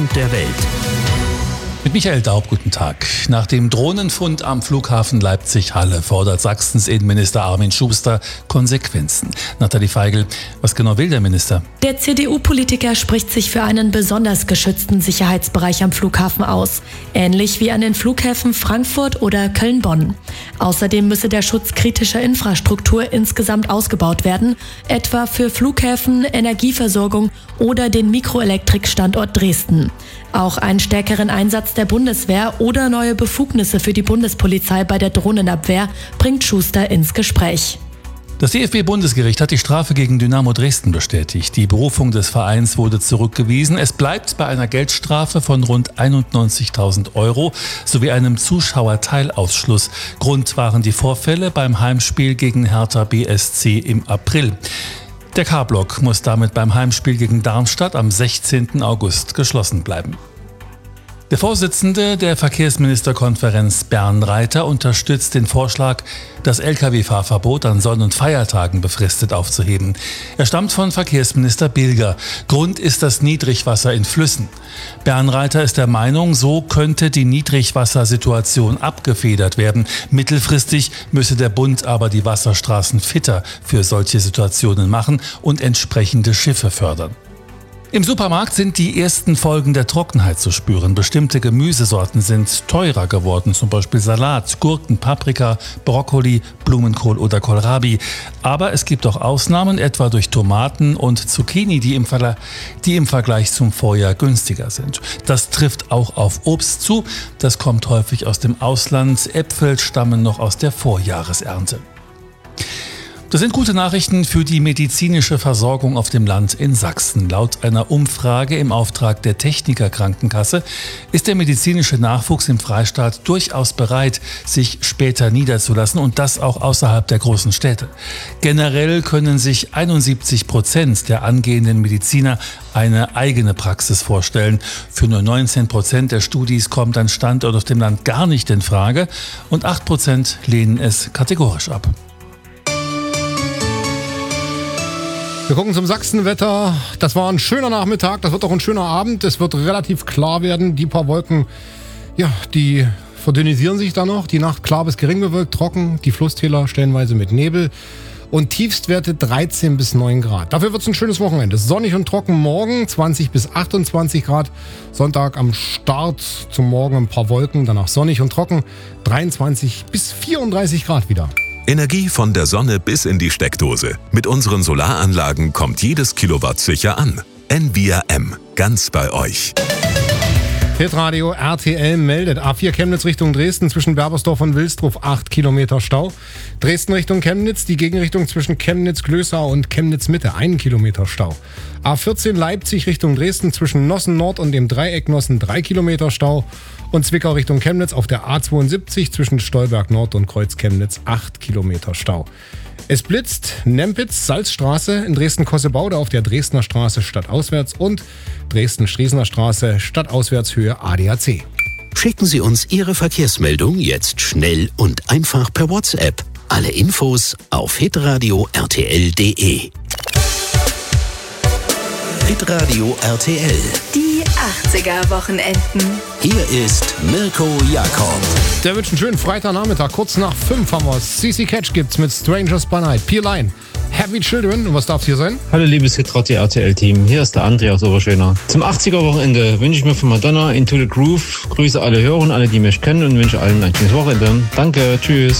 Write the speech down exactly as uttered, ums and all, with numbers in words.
und der Welt. Mit Michael Daub, guten Tag. Nach dem Drohnenfund am Flughafen Leipzig-Halle fordert Sachsens Innenminister Armin Schuster Konsequenzen. Nathalie Feigl, was genau will der Minister? Der C D U-Politiker spricht sich für einen besonders geschützten Sicherheitsbereich am Flughafen aus. Ähnlich wie an den Flughäfen Frankfurt oder Köln-Bonn. Außerdem müsse der Schutz kritischer Infrastruktur insgesamt ausgebaut werden, etwa für Flughäfen, Energieversorgung oder den Mikroelektrikstandort Dresden. Auch einen stärkeren Einsatz der Bundeswehr oder neue Befugnisse für die Bundespolizei bei der Drohnenabwehr bringt Schuster ins Gespräch. Das D F B-Bundesgericht hat die Strafe gegen Dynamo Dresden bestätigt. Die Berufung des Vereins wurde zurückgewiesen. Es bleibt bei einer Geldstrafe von rund einundneunzigtausend Euro sowie einem Zuschauerteilausschluss. Grund waren die Vorfälle beim Heimspiel gegen Hertha B S C im April. Der K-Block muss damit beim Heimspiel gegen Darmstadt am sechzehnten August geschlossen bleiben. Der Vorsitzende der Verkehrsministerkonferenz Bernd Reiter unterstützt den Vorschlag, das L K W-Fahrverbot an Sonn- und Feiertagen befristet aufzuheben. Er stammt von Verkehrsminister Bilger. Grund ist das Niedrigwasser in Flüssen. Bernd Reiter ist der Meinung, so könnte die Niedrigwassersituation abgefedert werden. Mittelfristig müsse der Bund aber die Wasserstraßen fitter für solche Situationen machen und entsprechende Schiffe fördern. Im Supermarkt sind die ersten Folgen der Trockenheit zu spüren. Bestimmte Gemüsesorten sind teurer geworden, zum Beispiel Salat, Gurken, Paprika, Brokkoli, Blumenkohl oder Kohlrabi. Aber es gibt auch Ausnahmen, etwa durch Tomaten und Zucchini, die im, Verla- die im Vergleich zum Vorjahr günstiger sind. Das trifft auch auf Obst zu. Das kommt häufig aus dem Ausland. Äpfel stammen noch aus der Vorjahresernte. Das sind gute Nachrichten für die medizinische Versorgung auf dem Land in Sachsen. Laut einer Umfrage im Auftrag der Techniker Krankenkasse ist der medizinische Nachwuchs im Freistaat durchaus bereit, sich später niederzulassen und das auch außerhalb der großen Städte. Generell können sich einundsiebzig Prozent der angehenden Mediziner eine eigene Praxis vorstellen. Für nur neunzehn Prozent der Studis kommt ein Standort auf dem Land gar nicht in Frage und acht Prozent lehnen es kategorisch ab. Wir gucken zum Sachsenwetter. Das war ein schöner Nachmittag, das wird auch ein schöner Abend. Es wird relativ klar werden. Die paar Wolken, ja, die verdünnisieren sich dann noch. Die Nacht klar bis gering bewölkt, trocken. Die Flusstäler stellenweise mit Nebel. Und Tiefstwerte dreizehn bis neun Grad. Dafür wird es ein schönes Wochenende. Sonnig und trocken morgen, zwanzig bis achtundzwanzig Grad. Sonntag am Start zum Morgen ein paar Wolken, danach sonnig und trocken. dreiundzwanzig bis vierunddreißig Grad wieder. Energie von der Sonne bis in die Steckdose. Mit unseren Solaranlagen kommt jedes Kilowatt sicher an. N V R M, ganz bei euch. Hitradio R T L meldet A vier Chemnitz Richtung Dresden zwischen Berbersdorf und Wilsdruff acht Kilometer Stau. Dresden Richtung Chemnitz, die Gegenrichtung zwischen Chemnitz-Glösau und Chemnitz-Mitte einen Kilometer Stau. A vierzehn Leipzig Richtung Dresden zwischen Nossen Nord und dem Dreieck Nossen drei Kilometer Stau. Und Zwickau Richtung Chemnitz auf der A zweiundsiebzig zwischen Stolberg Nord und Kreuz Chemnitz acht Kilometer Stau. Es blitzt Nempitz, Salzstraße, in Dresden-Kossebaude auf der Dresdner Straße stadtauswärts und Dresden-Striesener Straße stadtauswärts Höhe A D A C. Schicken Sie uns Ihre Verkehrsmeldung jetzt schnell und einfach per WhatsApp. Alle Infos auf hitradio R T L punkt de. Hitradio R T L. Die achtziger-Wochenenden. Hier ist Mirko Jakob. Der wünscht einen schönen Freitagnachmittag. Kurz nach fünf haben wir es. C C Catch gibt's mit Strangers by Night. P-Line. Happy Children. Und was darf hier sein? Hallo liebes Hitradio R T L-Team. Hier ist der André aus Oberschöner. Zum achtziger-Wochenende wünsche ich mir von Madonna Into the Groove. Grüße alle Hörer und alle, die mich kennen und wünsche allen ein schönes Wochenende. Danke. Tschüss.